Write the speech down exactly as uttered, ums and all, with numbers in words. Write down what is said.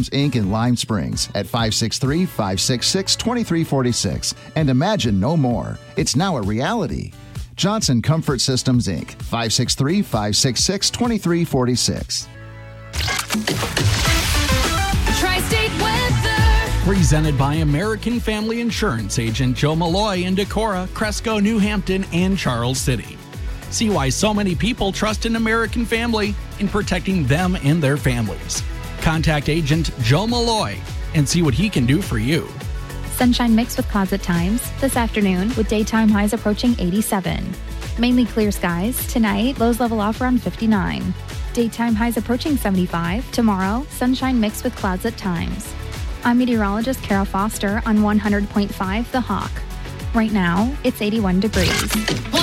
Systems, Incorporated in Lime Springs at five six three, five six six, two three four six. And imagine no more. It's now a reality. Johnson Comfort Systems, Incorporated, five six three, five six six, two three four six. Tri-State Weather. Presented by American Family Insurance agent Joe Malloy in Decorah, Cresco, New Hampton, and Charles City. See why so many people trust an American Family in protecting them and their families. Contact agent Joe Malloy and see what he can do for you. Sunshine mixed with clouds at times this afternoon with daytime highs approaching eighty-seven. Mainly clear skies. Tonight, lows level off around fifty-nine. Daytime highs approaching seventy-five. Tomorrow, sunshine mixed with clouds at times. I'm meteorologist Carol Foster on one hundred point five The Hawk. Right now, it's eighty-one degrees.